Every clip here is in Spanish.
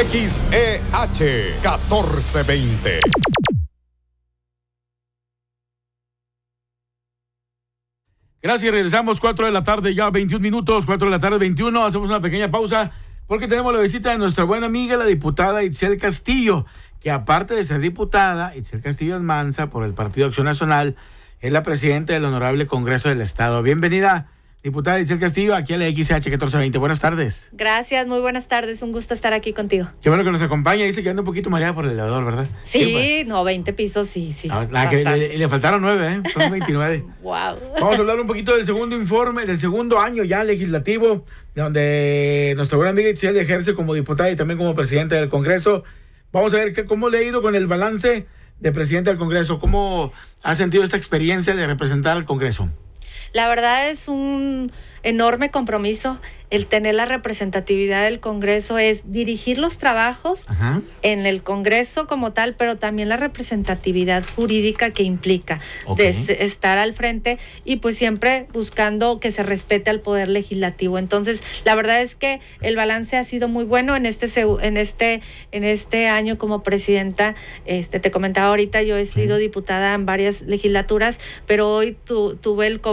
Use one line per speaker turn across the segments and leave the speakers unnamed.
XEH 1420.
Gracias, regresamos 4 de la tarde, ya 21 minutos, 4 de la tarde 21, hacemos una pequeña pausa porque tenemos la visita de nuestra buena amiga, la diputada Itzel Castillo, que aparte de ser diputada, Itzel Castillo Almanza por el Partido Acción Nacional, es la presidenta del Honorable Congreso del Estado. Bienvenida, diputada Itzel Castillo, aquí a la XH 1420. Buenas tardes.
Gracias, muy buenas tardes, un gusto estar aquí contigo.
Qué bueno que nos acompaña, dice que anda un poquito mareada por el elevador, ¿verdad?
Sí, no, 20 pisos, sí.
Le faltaron 9, son 29.
Wow.
Vamos a hablar un poquito del segundo informe, del segundo año ya legislativo, donde nuestra buena amiga Itzel ejerce como diputada y también como presidenta del Congreso. Vamos a ver cómo le ha ido con el balance de presidenta del Congreso, cómo ha sentido esta experiencia de representar al Congreso.
La verdad es un enorme compromiso el tener la representatividad del Congreso, es dirigir los trabajos en el Congreso como tal, pero también la representatividad jurídica que implica de estar al frente y pues siempre buscando que se respete al poder legislativo. Entonces, la verdad es que el balance ha sido muy bueno en este año como presidenta. Te comentaba ahorita, yo he sido diputada en varias legislaturas, pero hoy tuve el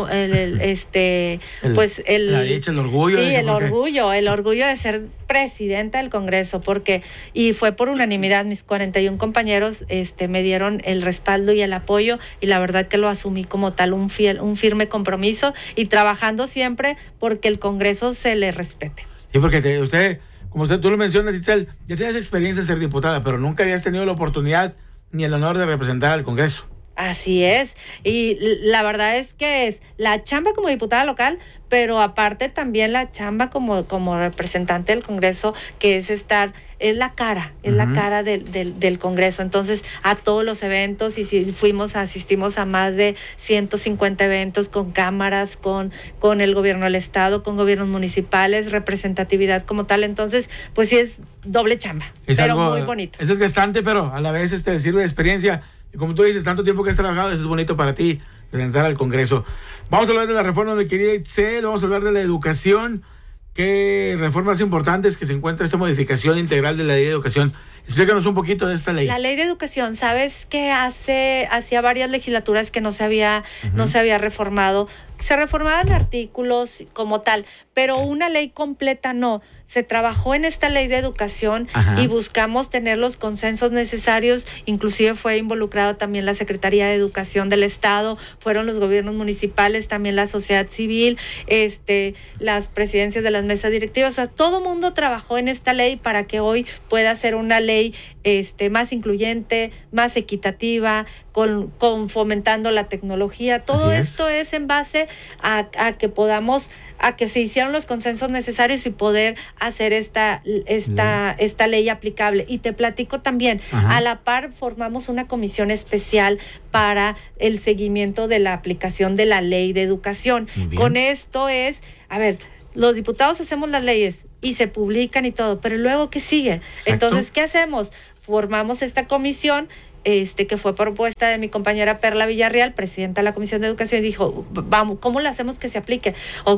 orgullo. Sí, el orgullo de ser presidenta del Congreso, y fue por unanimidad, mis 41 compañeros me dieron el respaldo y el apoyo, y la verdad que lo asumí como tal, un firme compromiso, y trabajando siempre porque el Congreso se le respete.
Sí, porque tú lo mencionas, Itzel, ya tenías experiencia de ser diputada, pero nunca habías tenido la oportunidad ni el honor de representar al Congreso.
Así es, y la verdad es que es la chamba como diputada local, pero aparte también la chamba como representante del Congreso, que es la cara del Congreso. Entonces, a todos los eventos, y si asistimos a más de 150 eventos con cámaras, con el gobierno del Estado, con gobiernos municipales, representatividad como tal. Entonces, pues sí es doble chamba, pero muy bonito.
Es desgastante, pero a la vez sirve de experiencia. Y como tú dices, tanto tiempo que has trabajado, eso es bonito para ti, presentar al Congreso. Vamos a hablar de la reforma, mi querida Itzel, vamos a hablar de la educación. ¿Qué reformas importantes que se encuentra esta modificación integral de la ley de educación? Explícanos un poquito de esta ley.
La ley de educación, sabes que hacía varias legislaturas que no se había reformado. Se reformaban artículos como tal, pero una ley completa no. Se trabajó en esta ley de educación y buscamos tener los consensos necesarios. Inclusive fue involucrado también la Secretaría de Educación del Estado, fueron los gobiernos municipales, también la sociedad civil, las presidencias de las mesas directivas. O sea, todo mundo trabajó en esta ley para que hoy pueda ser una ley más incluyente, más equitativa, con fomentando la tecnología. Todo esto es en base a que se hicieron los consensos necesarios y poder hacer esta ley aplicable. Y te platico también, a la par formamos una comisión especial para el seguimiento de la aplicación de la ley de educación. Con esto los diputados hacemos las leyes y se publican y todo, pero luego ¿qué sigue? Exacto. Entonces, ¿qué hacemos? Formamos esta comisión que fue propuesta de mi compañera Perla Villarreal, presidenta de la Comisión de Educación, y dijo, vamos, ¿cómo le hacemos que se aplique?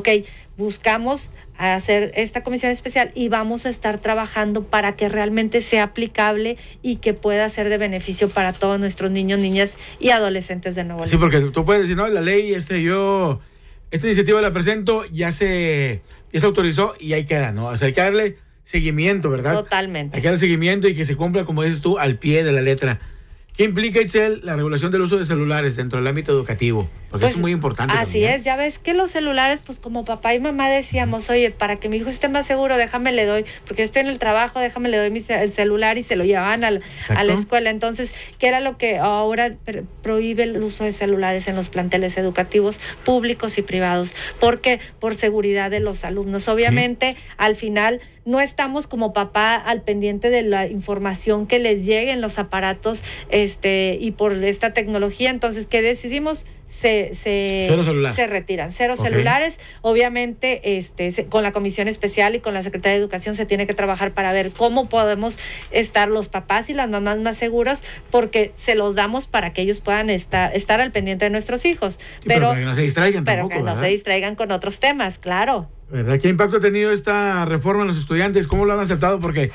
Buscamos hacer esta comisión especial y vamos a estar trabajando para que realmente sea aplicable y que pueda ser de beneficio para todos nuestros niños, niñas y adolescentes de Nuevo León.
Sí, porque tú puedes decir, no, la ley, esta iniciativa la presento, ya se autorizó y ahí queda, ¿no? O sea, hay que darle seguimiento, ¿verdad?
Totalmente.
Hay que darle seguimiento y que se cumpla, como dices tú, al pie de la letra. ¿Qué implica, Itzel, la regulación del uso de celulares dentro del ámbito educativo? Porque eso es muy importante.
Así es, ya ves que los celulares, pues como papá y mamá decíamos, oye, para que mi hijo esté más seguro, déjame le doy, porque yo estoy en el trabajo, déjame le doy el celular, y se lo llevaban a la escuela. Entonces, ¿qué era lo que ahora prohíbe el uso de celulares en los planteles educativos públicos y privados? Porque por seguridad de los alumnos. Obviamente, al final, no estamos como papá al pendiente de la información que les llegue en los aparatos y por esta tecnología. Entonces, ¿qué decidimos? Se retiran. Cero celulares. Obviamente, con la comisión especial y con la Secretaría de Educación se tiene que trabajar para ver cómo podemos estar los papás y las mamás más seguros, porque se los damos para que ellos puedan estar al pendiente de nuestros hijos.
Sí, pero para que no se distraigan
pero
tampoco,
que no se distraigan con otros temas, claro.
¿Verdad? ¿Qué impacto ha tenido esta reforma en los estudiantes? ¿Cómo lo han aceptado? Porque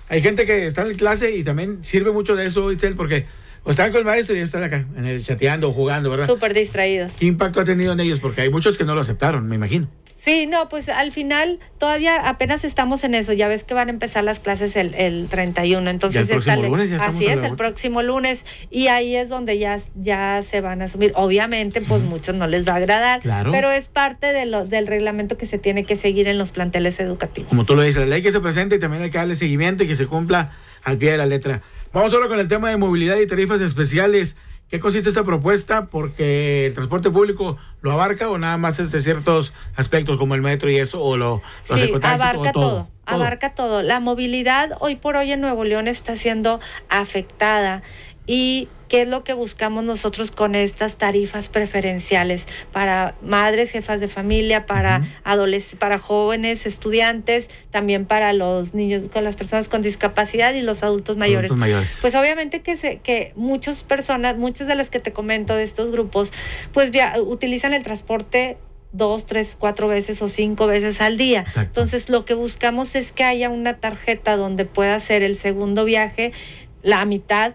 hay gente que está en clase y también sirve mucho de eso, Itzel, porque o están con el maestro y están acá, en el chateando, jugando, ¿verdad?
Súper distraídos.
¿Qué impacto ha tenido en ellos? Porque hay muchos que no lo aceptaron, me imagino.
Sí, no, pues al final todavía apenas estamos en eso. Ya ves que van a empezar las clases el 31. Entonces,
ya el próximo lunes ya estamos
así es, el próximo lunes. Y ahí es donde ya se van a asumir. Obviamente, pues muchos no les va a agradar,
claro,
pero es parte del reglamento que se tiene que seguir en los planteles educativos.
Como tú lo dices, la ley que se presenta y también hay que darle seguimiento y que se cumpla al pie de la letra. Vamos ahora con el tema de movilidad y tarifas especiales. ¿Qué consiste esta propuesta? Porque el transporte público lo abarca o nada más es de ciertos aspectos como el metro y eso, o los ecotaxis,
abarca
o todo.
Abarca todo. La movilidad hoy por hoy en Nuevo León está siendo afectada. ¿Y qué es lo que buscamos nosotros con estas tarifas preferenciales para madres, jefas de familia, para para jóvenes, estudiantes, también para los niños, con las personas con discapacidad y los adultos mayores? Pues obviamente que muchas personas, muchas de las que te comento de estos grupos, pues utilizan el transporte 2, 3, 4 veces o 5 veces al día.
Exacto.
Entonces lo que buscamos es que haya una tarjeta donde pueda hacer el segundo viaje, la mitad,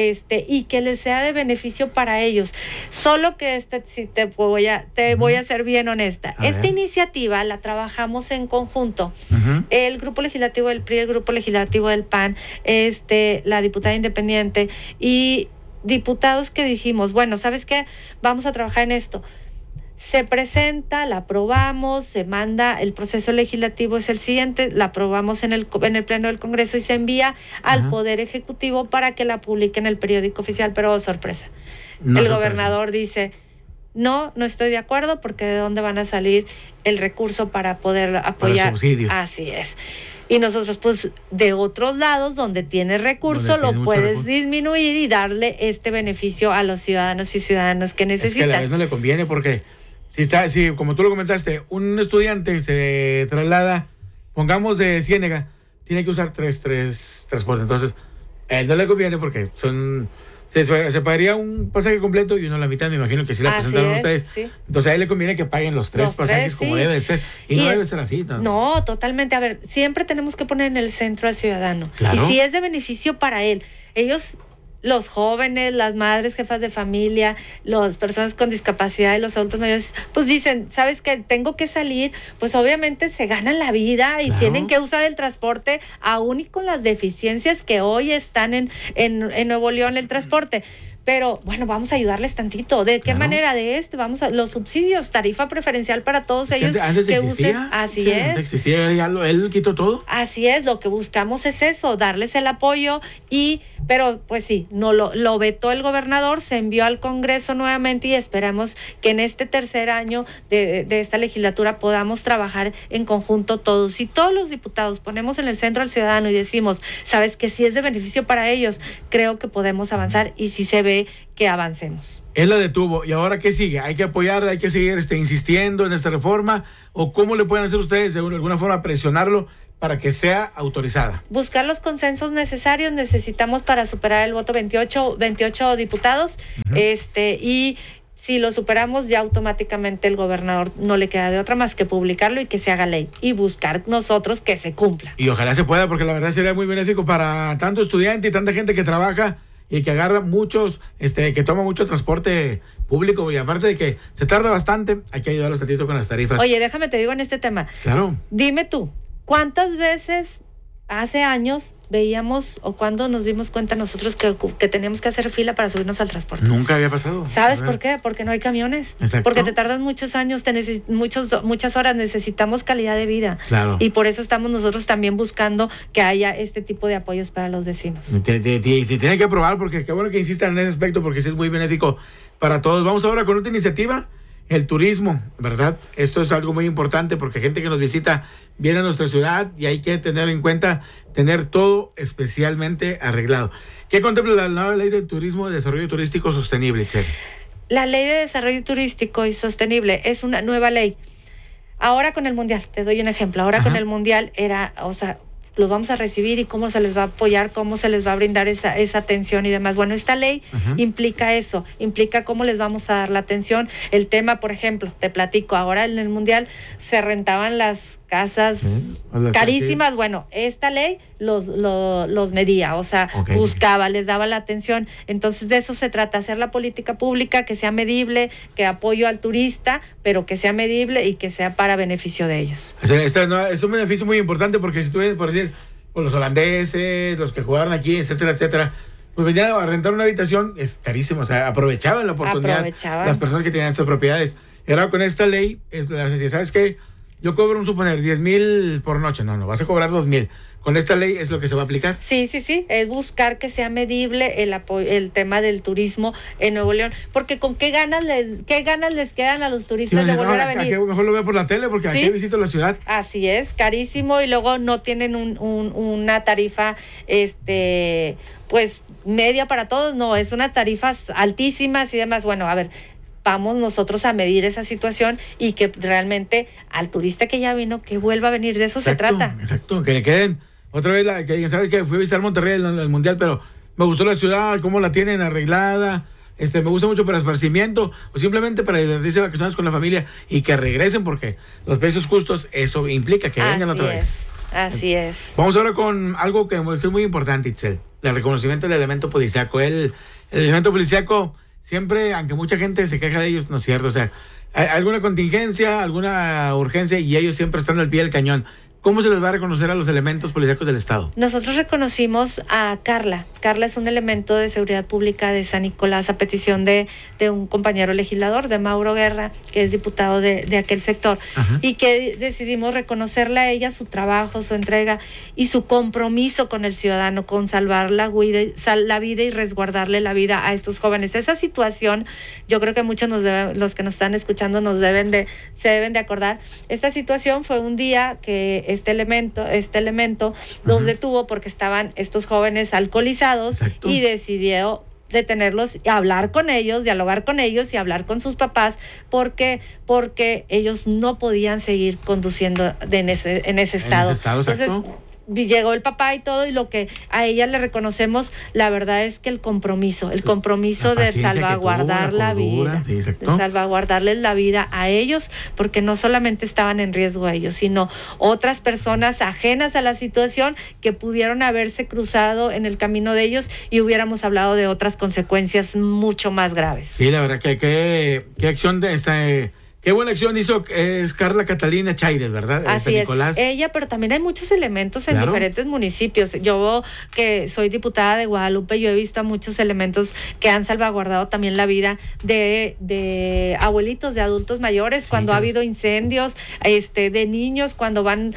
y que les sea de beneficio para ellos. Solo que si te voy a ser bien honesta. Esta iniciativa la trabajamos en conjunto. El Grupo Legislativo del PRI, el Grupo Legislativo del PAN, la diputada independiente y diputados que dijimos, bueno, ¿sabes qué? Vamos a trabajar en esto. Se presenta, la aprobamos, se manda, el proceso legislativo es el siguiente, la aprobamos en el Pleno del Congreso y se envía al Poder Ejecutivo para que la publique en el periódico oficial, pero sorpresa. El gobernador dice, no estoy de acuerdo porque ¿de dónde van a salir el recurso para poder apoyar?
Para el subsidio.
Así es. Y nosotros, pues, de otros lados, donde tienes recurso, lo puedes disminuir y darle este beneficio a los ciudadanos y ciudadanas que necesitan.
Es que a la vez no le conviene porque si como tú lo comentaste, un estudiante se traslada, pongamos de Ciénega, tiene que usar tres transportes. Entonces, a él no le conviene porque se pagaría un pasaje completo y uno la mitad, me imagino que sí la presentaron ustedes. Sí. Entonces a él le conviene que paguen los tres pasajes como debe de ser. Y no debe ser así.
No, totalmente. A ver, siempre tenemos que poner en el centro al ciudadano.
Claro.
Y si es de beneficio para él, ellos, los jóvenes, las madres, jefas de familia, las personas con discapacidad y los adultos mayores, pues dicen, ¿sabes qué? Tengo que salir, pues obviamente se ganan la vida y tienen que usar el transporte, aún y con las deficiencias que hoy están en Nuevo León, el transporte. Pero, bueno, vamos a ayudarles tantito. ¿De qué manera? Vamos a los subsidios, tarifa preferencial para todos ellos
que
usen. Así es.
Antes existía, él quitó todo.
Así es, lo que buscamos es eso, darles el apoyo pero pues sí, no lo vetó el gobernador, se envió al Congreso nuevamente y esperamos que en este tercer año de esta legislatura podamos trabajar en conjunto todos. Si todos los diputados ponemos en el centro al ciudadano y decimos, sabes que si es de beneficio para ellos, creo que podemos avanzar y si se ve que avancemos.
Él la detuvo. ¿Y ahora qué sigue? ¿Hay que apoyar, hay que seguir insistiendo en esta reforma? ¿O cómo le pueden hacer ustedes de alguna forma presionarlo para que sea autorizada?
Buscar los consensos necesarios. Necesitamos para superar el voto 28 diputados. Y si lo superamos, ya automáticamente el gobernador no le queda de otra más que publicarlo y que se haga ley. Y buscar nosotros que se cumpla.
Y ojalá se pueda, porque la verdad sería muy benéfico para tanto estudiante y tanta gente que trabaja y que agarra que toma mucho transporte público, y aparte de que se tarda bastante, hay que ayudarlos tantito con las tarifas.
Oye, déjame te digo en este tema.
Claro.
Dime tú, ¿cuántas veces hace años veíamos o cuando nos dimos cuenta nosotros que teníamos que hacer fila para subirnos al transporte?
Nunca había pasado.
¿Sabes por qué? Porque no hay camiones.
Exacto.
Porque te tardan muchos años, muchas horas, necesitamos calidad de vida.
Claro.
Y por eso estamos nosotros también buscando que haya este tipo de apoyos para los vecinos.
Tiene que aprobar, porque qué bueno que insistan en ese aspecto, porque sí es muy benéfico para todos. Vamos ahora con otra iniciativa, el turismo, ¿verdad? Esto es algo muy importante porque gente que nos visita viene a nuestra ciudad y hay que tener en cuenta, tener todo especialmente arreglado. ¿Qué contempla la nueva ley de turismo y desarrollo turístico sostenible, Chel?
La ley de desarrollo turístico y sostenible es una nueva ley. Ahora con el Mundial, te doy un ejemplo, con el Mundial los vamos a recibir y cómo se les va a apoyar, cómo se les va a brindar esa atención y demás. Bueno, esta ley implica eso, implica cómo les vamos a dar la atención. El tema, por ejemplo, te platico, ahora en el Mundial se rentaban las casas carísimas. Bueno, esta ley los medía, o sea, buscaba, les daba la atención. Entonces de eso se trata, hacer la política pública que sea medible, que apoyo al turista, pero que sea medible y que sea para beneficio de ellos.
O sea, es un beneficio muy importante porque si tú ves, por decir, por los holandeses, los que jugaron aquí, etcétera, etcétera, pues venían a rentar una habitación, es carísimo, o sea, aprovechaban la oportunidad las personas que tenían estas propiedades. Y ahora con esta ley, ¿sabes qué? Yo cobro, suponer, 10,000 por noche. No, vas a cobrar 2,000. Con esta ley es lo que se va a aplicar.
Sí. Es buscar que sea medible el tema del turismo en Nuevo León. Porque ¿con qué ganas les quedan a los turistas de volver a venir?
Aquí mejor lo veo por la tele porque aquí visito la ciudad.
Así es, carísimo. Y luego no tienen una tarifa, pues media para todos. No, es unas tarifas altísimas y demás. Bueno, a ver, vamos nosotros a medir esa situación y que realmente al turista que ya vino, que vuelva a venir. De eso se trata.
Exacto, que le queden otra vez, que digan, ¿sabes qué? Fui a visitar Monterrey en el Mundial, pero me gustó la ciudad, cómo la tienen arreglada, me gusta mucho para esparcimiento o simplemente para divertirse vacaciones con la familia y que regresen porque los precios justos, eso implica que vengan otra vez.
Así es.
Vamos ahora con algo que es muy importante, Itzel, el reconocimiento del elemento policíaco. El elemento policíaco siempre, aunque mucha gente se queja de ellos, no es cierto, o sea, hay alguna contingencia, alguna urgencia y ellos siempre están al pie del cañón. ¿Cómo se les va a reconocer a los elementos policíacos del Estado?
Nosotros reconocimos a Carla. Carla es un elemento de seguridad pública de San Nicolás a petición de un compañero legislador, de Mauro Guerra, que es diputado de aquel sector. Ajá. Y que decidimos reconocerle a ella su trabajo, su entrega y su compromiso con el ciudadano, con salvar la vida y resguardarle la vida a estos jóvenes. Esa situación, yo creo que muchos los que nos están escuchando se deben de acordar. Esta situación fue un día que este elemento los detuvo porque estaban estos jóvenes alcoholizados. Exacto. Y decidió detenerlos y hablar con ellos, dialogar con ellos y hablar con sus papás porque ellos no podían seguir conduciendo en ese estado. Entonces, llegó el papá y todo, y lo que a ella le reconocemos, la verdad es que el compromiso de salvaguardar la vida, de salvaguardarles la vida a ellos, porque no solamente estaban en riesgo ellos, sino otras personas ajenas a la situación que pudieron haberse cruzado en el camino de ellos y hubiéramos hablado de otras consecuencias mucho más graves.
Sí, la verdad que qué acción qué buena acción hizo Carla Catalina Chaires, ¿verdad?
Así es, ella, pero también hay muchos elementos en diferentes municipios. Yo, que soy diputada de Guadalupe, yo he visto a muchos elementos que han salvaguardado también la vida de abuelitos, de adultos mayores, cuando ha habido incendios, de niños, cuando van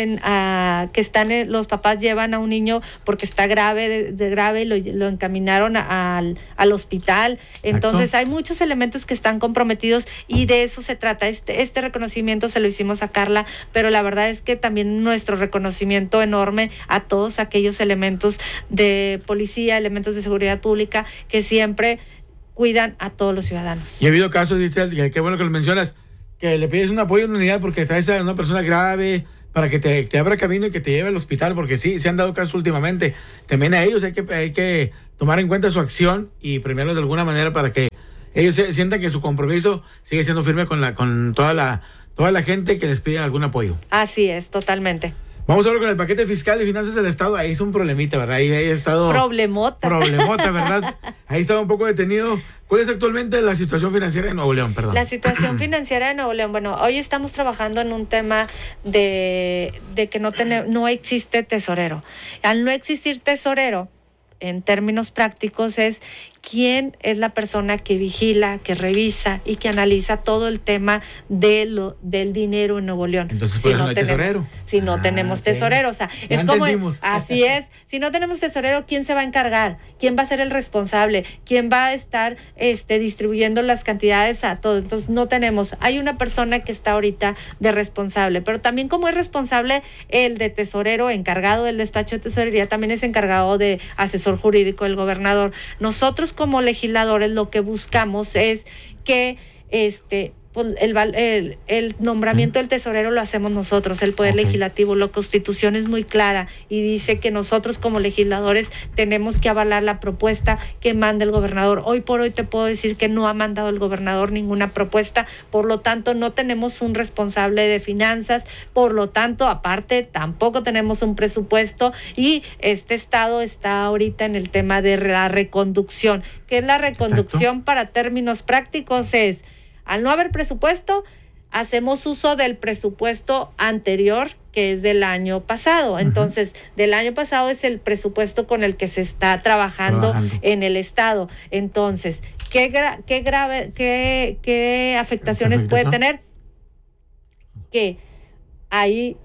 los papás llevan a un niño porque está grave y lo encaminaron al hospital. Entonces hay muchos elementos que están comprometidos y de eso se trata. Este reconocimiento se lo hicimos a Carla, pero la verdad es que también nuestro reconocimiento enorme a todos aquellos elementos de policía, elementos de seguridad pública que siempre cuidan a todos los ciudadanos.
Y ha habido casos, dice, qué bueno que lo mencionas, que le pides un apoyo, una unidad porque traes a una persona grave para que te abra camino y que te lleve al hospital, porque sí, se han dado casos últimamente. También a ellos hay que tomar en cuenta su acción y premiarlos de alguna manera para que ellos sientan que su compromiso sigue siendo firme con toda la gente que les pide algún apoyo.
Así es, totalmente.
Vamos ahora con el paquete fiscal y finanzas del Estado. Ahí es un problemita, ¿verdad? Ahí ha estado...
Problemota, ¿verdad?
Ahí estaba un poco detenido. ¿Cuál es actualmente la situación financiera de Nuevo León? Perdón.
La situación financiera de Nuevo León. Bueno, hoy estamos trabajando en un tema de que no existe tesorero. Al no existir tesorero, en términos prácticos, es quién es la persona que vigila, que revisa y que analiza todo el tema del dinero en Nuevo León.
Entonces, si no hay tesorero.
Si no tenemos tesorero, o sea,
ya
es como,
entendimos.
Así es, si no tenemos tesorero, ¿quién se va a encargar? ¿Quién va a ser el responsable? ¿Quién va a estar distribuyendo las cantidades a todos? Entonces, no tenemos. Hay una persona que está ahorita de responsable, pero también como es responsable el de tesorero, encargado del despacho de tesorería, también es encargado de asesor jurídico del gobernador. Nosotros como legisladores lo que buscamos es que pues, el nombramiento del tesorero lo hacemos nosotros, el Poder Legislativo. La Constitución es muy clara y dice que nosotros como legisladores tenemos que avalar la propuesta que manda el gobernador. Hoy por hoy te puedo decir que no ha mandado el gobernador ninguna propuesta, por lo tanto no tenemos un responsable de finanzas, por lo tanto aparte tampoco tenemos un presupuesto y este estado está ahorita en el tema de la reconducción. ¿Qué es la reconducción? Para términos prácticos es, al no haber presupuesto, hacemos uso del presupuesto anterior, que es del año pasado. Entonces, del año pasado es el presupuesto con el que se está trabajando en el estado. Entonces, ¿qué afectaciones puede tener? Que ahí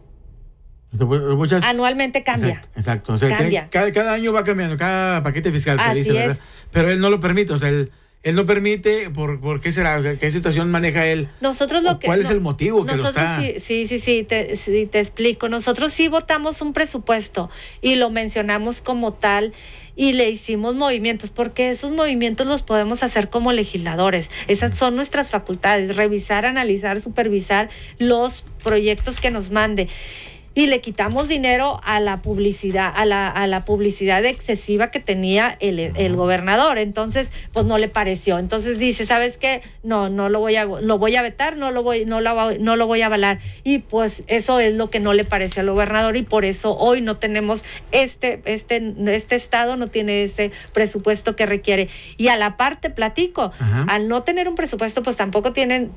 anualmente cambia.
Exacto. O sea, cambia. Cada año va cambiando, cada paquete fiscal que dice, ¿verdad? Pero él no lo permite, o sea, él no permite, ¿por qué será? ¿Qué situación maneja él?
Nosotros
¿Cuál es el motivo que lo está?
Sí, te explico. Nosotros sí votamos un presupuesto y lo mencionamos como tal y le hicimos movimientos, porque esos movimientos los podemos hacer como legisladores. Esas son nuestras facultades, revisar, analizar, supervisar los proyectos que nos mande. Y le quitamos dinero a la publicidad, a la publicidad excesiva que tenía el gobernador. Entonces, pues no le pareció. Entonces dice, ¿sabes qué? No lo voy a vetar, no lo voy a avalar. Y pues eso es lo que no le pareció al gobernador y por eso hoy no tenemos este estado no tiene ese presupuesto que requiere. Y a la parte platico, al no tener un presupuesto, pues tampoco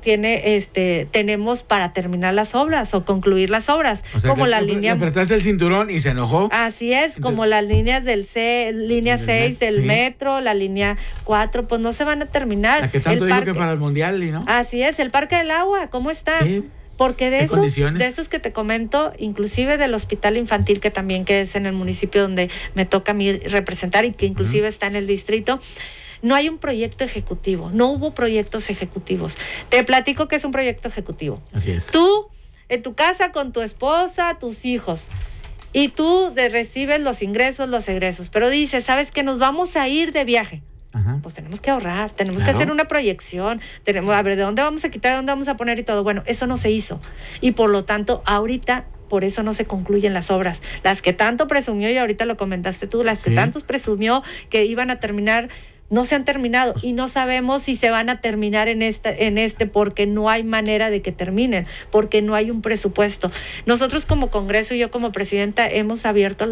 tenemos para terminar las obras o concluir las obras.
O sea, como la línea. Le apretaste el cinturón y se enojó.
Así es, como las líneas línea 6 del metro, la línea 4, pues no se van a terminar.
La que tanto dijo que para el mundial, ¿no?
Así es, el Parque del Agua, ¿cómo está? Sí. Porque de esos que te comento, inclusive del hospital infantil, que también que es en el municipio donde me toca a mí representar y que inclusive está en el distrito, no hay un proyecto ejecutivo, no hubo proyectos ejecutivos. Te platico que es un proyecto ejecutivo.
Así es.
Tú, en tu casa con tu esposa, tus hijos, y tú recibes los ingresos, los egresos, pero dices, ¿sabes qué? Nos vamos a ir de viaje. Pues tenemos que ahorrar, tenemos que hacer una proyección, tenemos a ver de dónde vamos a quitar, de dónde vamos a poner y todo. Bueno, eso no se hizo. Y por lo tanto, ahorita, por eso no se concluyen las obras. Las que tanto presumió, y ahorita lo comentaste tú, las que tantos presumió que iban a terminar, no se han terminado y no sabemos si se van a terminar en porque no hay manera de que terminen, porque no hay un presupuesto. Nosotros como Congreso y yo como presidenta hemos abierto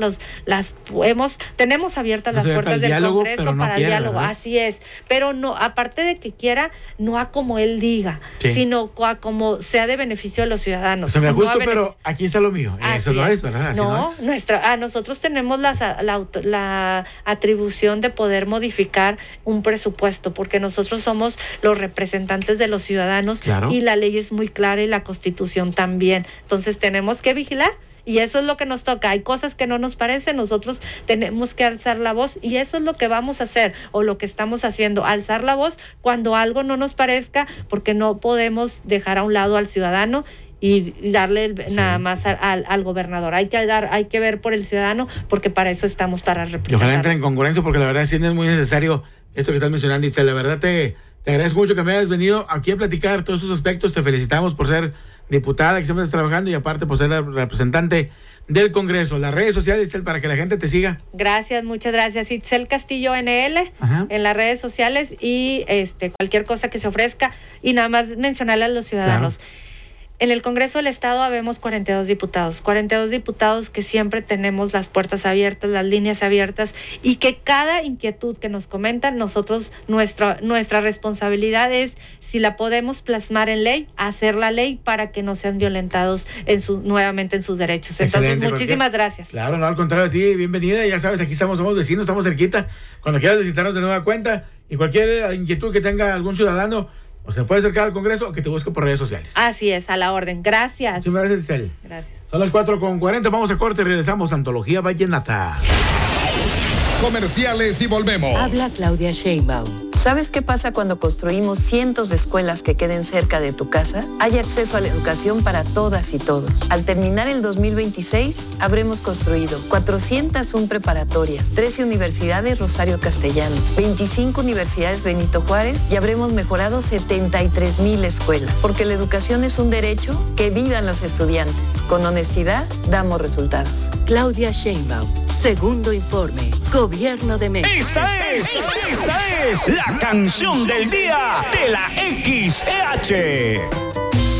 tenemos abiertas las puertas del Congreso para el diálogo, así es, pero no, aparte de que quiera, no a como él diga, sino a como sea de beneficio de los ciudadanos.
Se me ajusto, pero aquí está lo mío. Eso no es, ¿verdad?
Nosotros tenemos la atribución de poder modificar un presupuesto, porque nosotros somos los representantes de los ciudadanos y la ley es muy clara y la Constitución también. Entonces tenemos que vigilar y eso es lo que nos toca. Hay cosas que no nos parecen, nosotros tenemos que alzar la voz y eso es lo que vamos a hacer o lo que estamos haciendo, alzar la voz cuando algo no nos parezca, porque no podemos dejar a un lado al ciudadano y darle nada más al gobernador. Hay que ver por el ciudadano, porque para eso estamos, para representar.
Ojalá entre en congruencia, porque la verdad sí es muy necesario esto que estás mencionando, Itzel. La verdad te agradezco mucho que me hayas venido aquí a platicar todos esos aspectos. Te felicitamos por ser diputada, que siempre estás trabajando, y aparte por ser la representante del Congreso. Las redes sociales, Itzel, para que la gente te siga.
Gracias, muchas gracias. Itzel Castillo NL en las redes sociales y cualquier cosa que se ofrezca. Y nada más mencionarle a los ciudadanos. En el Congreso del Estado habemos 42 diputados que siempre tenemos las puertas abiertas, las líneas abiertas, y que cada inquietud que nos comentan, nosotros, nuestra responsabilidad es, si la podemos plasmar en ley, hacer la ley para que no sean violentados nuevamente en sus derechos. Entonces, muchísimas gracias.
Claro, no, al contrario de ti, bienvenida. Ya sabes, aquí somos vecinos, estamos cerquita. Cuando quieras visitarnos de nueva cuenta y cualquier inquietud que tenga algún ciudadano, o se puede acercar al Congreso o que te busque por redes sociales.
Así es, a la orden. Gracias.
Muchas gracias, Itzel.
Gracias.
Son las 4:40, vamos a corte y regresamos a Antología Vallenata.
Comerciales y volvemos.
Habla Claudia Sheinbaum. ¿Sabes qué pasa cuando construimos cientos de escuelas que queden cerca de tu casa? Hay acceso a la educación para todas y todos. Al terminar el 2026, habremos construido 401 preparatorias, 13 universidades Rosario Castellanos, 25 universidades Benito Juárez y habremos mejorado 73,000 escuelas. Porque la educación es un derecho, que vivan los estudiantes. Con honestidad, damos resultados.
Claudia Sheinbaum, segundo informe, Gobierno de México.
Esta es la canción del día de la XEH.